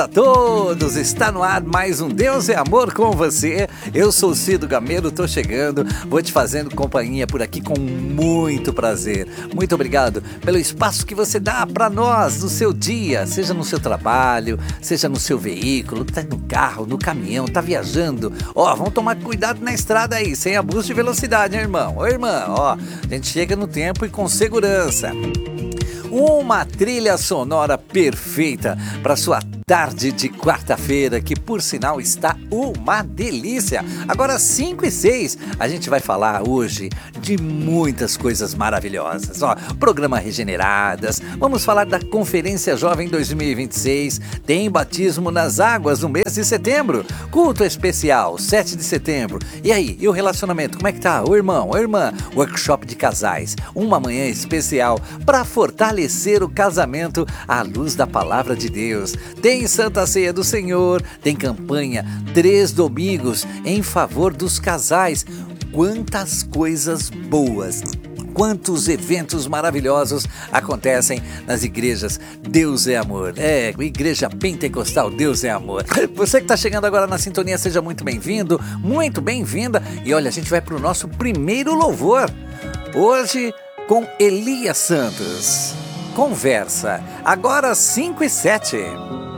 A todos, está no ar mais um Deus é Amor com você. Eu sou o Cido Gameiro, tô chegando, vou te fazendo companhia por aqui com muito prazer. Muito obrigado pelo espaço que você dá para nós no seu dia, seja no seu trabalho, seja no seu veículo, tá no carro, no caminhão, tá viajando. Vamos tomar cuidado na estrada aí, sem abuso de velocidade, hein, irmão? Ô, irmã, a gente chega no tempo e com segurança. Uma trilha sonora perfeita para sua tarde de quarta-feira, que por sinal está uma delícia. Agora 5:06, a gente vai falar hoje de muitas coisas maravilhosas. Programa Regeneradas, vamos falar da Conferência Jovem 2026, tem batismo nas águas no mês de setembro, culto especial 7 de setembro. E aí, e o relacionamento, como é que tá? O irmão, a irmã, workshop de casais, uma manhã especial para fortalecer o casamento à luz da palavra de Deus. Tem Santa Ceia do Senhor, tem campanha 3 domingos em favor dos casais. Quantas coisas boas, quantos eventos maravilhosos acontecem nas igrejas Deus é Amor. Igreja Pentecostal Deus é Amor. Você que está chegando agora na sintonia, seja muito bem-vindo, muito bem-vinda. E olha, a gente vai para o nosso primeiro louvor. Hoje com Elias Santos. Conversa, agora 5:07.